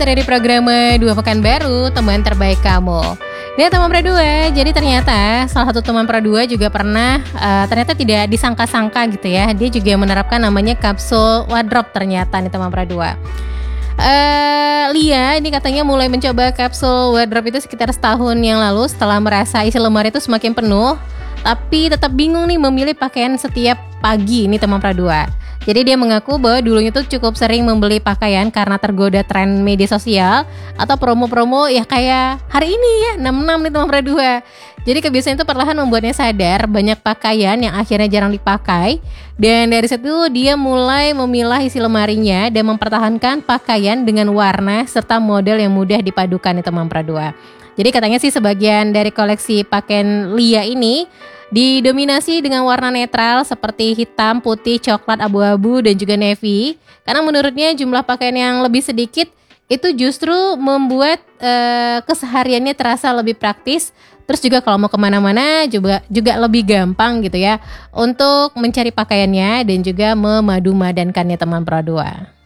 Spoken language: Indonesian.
ada di program Dua Pekanbaru, teman terbaik kamu. Nah teman Pradua, jadi ternyata salah satu teman Pradua juga pernah ternyata tidak disangka-sangka gitu ya. Dia juga menerapkan namanya kapsul wardrobe ternyata nih teman Pradua. Lia ini katanya mulai mencoba kapsul wardrobe itu sekitar setahun yang lalu setelah merasa isi lemari itu semakin penuh, tapi tetap bingung nih memilih pakaian setiap pagi nih teman Pradua. Jadi dia mengaku bahwa dulunya tuh cukup sering membeli pakaian karena tergoda tren media sosial atau promo-promo ya kayak hari ini ya 66 nih teman Pradua. Jadi kebiasaan itu perlahan membuatnya sadar banyak pakaian yang akhirnya jarang dipakai. Dan dari situ dia mulai memilah isi lemarinya dan mempertahankan pakaian dengan warna serta model yang mudah dipadukan nih teman Pradua. Jadi katanya sih sebagian dari koleksi pakaian Lia ini didominasi dengan warna netral seperti hitam, putih, coklat, abu-abu, dan juga navy. Karena menurutnya jumlah pakaian yang lebih sedikit itu justru membuat kesehariannya terasa lebih praktis. Terus juga kalau mau kemana-mana juga lebih gampang gitu ya untuk mencari pakaiannya dan juga memadu-madankannya teman Pradua.